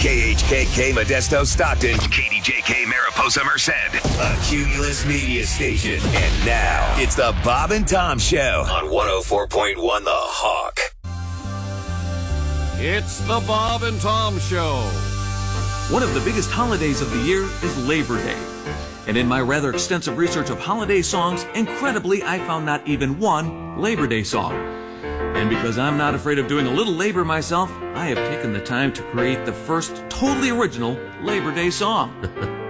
KHKK Modesto Stockton, KDJK Mariposa Merced, a Cumulus Media Station. And now, it's the Bob and Tom Show on 104.1 The Hawk. It's the Bob and Tom Show. One of the biggest holidays of the year is Labor Day. And in my rather extensive research of holiday songs, incredibly, I found not even one Labor Day song. And because I'm not afraid of doing a little labor myself, I have taken the time to create the first totally original Labor Day song.